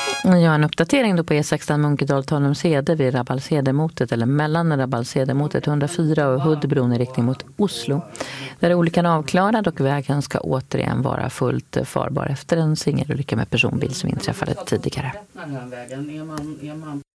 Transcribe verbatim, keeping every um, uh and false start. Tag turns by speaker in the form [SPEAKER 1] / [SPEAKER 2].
[SPEAKER 1] Ja, en uppdatering då på E sexton Munkedal-Tanumshede vid Rabbalshede-motet eller mellan Rabbalshede-motet hundrafyra och Huddbron i riktning mot Oslo. Där är olyckan avklarad och vägen ska återigen vara fullt farbar efter en singelolycka med personbil som inträffade tidigare.